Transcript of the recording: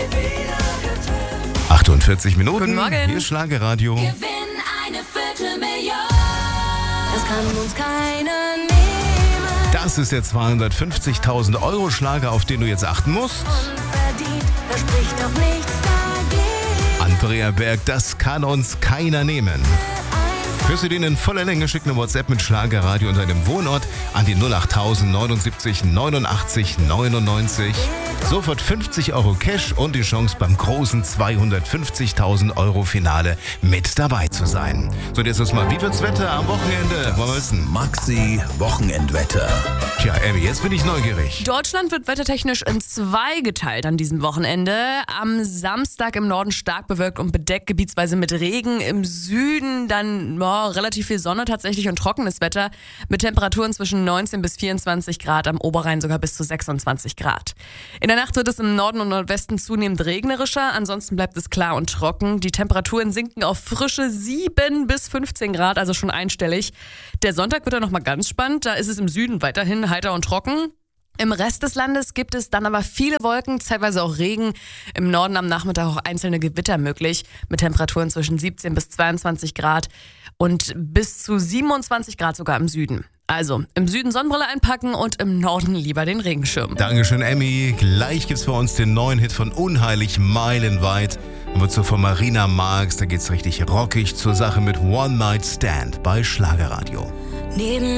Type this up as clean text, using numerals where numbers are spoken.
48 Minuten. Guten Morgen. Hier ist Schlagerradio. Gewinn eine Viertelmillion. Das kann uns keiner nehmen. Das ist der 250.000 Euro Schlager, auf den du jetzt achten musst. Unverdient, da spricht doch nichts dagegen. Andrea Berg, das kann uns keiner nehmen. Hörst du den in voller Länge, schick eine WhatsApp mit Schlagerradio und deinem Wohnort an die 08000 79 89 99. Sofort 50 Euro Cash und die Chance beim großen 250.000 Euro Finale mit dabei zu sein. So, und jetzt ist mal, wie wird's Wetter am Wochenende? Wollen wir wissen? Maxi Wochenendwetter. Tja, Abby, jetzt bin ich neugierig. Deutschland wird wettertechnisch in zwei geteilt an diesem Wochenende. Am Samstag im Norden stark bewölkt und bedeckt, gebietsweise mit Regen. Im Süden dann relativ viel Sonne tatsächlich und trockenes Wetter mit Temperaturen zwischen 19 bis 24 Grad, am Oberrhein sogar bis zu 26 Grad. In der Nacht wird es im Norden und Nordwesten zunehmend regnerischer, ansonsten bleibt es klar und trocken. Die Temperaturen sinken auf frische 7 bis 15 Grad, also schon einstellig. Der Sonntag wird dann nochmal ganz spannend, da ist es im Süden weiterhin heiter und trocken. Im Rest des Landes gibt es dann aber viele Wolken, zeitweise auch Regen. Im Norden am Nachmittag auch einzelne Gewitter möglich, mit Temperaturen zwischen 17 bis 22 Grad und bis zu 27 Grad sogar im Süden. Also im Süden Sonnenbrille einpacken und im Norden lieber den Regenschirm. Dankeschön, Emmy. Gleich gibt's bei uns den neuen Hit von Unheilig, Meilenweit. Und wird so von Marina Marx, da geht's richtig rockig zur Sache mit One Night Stand bei Schlagerradio. Neben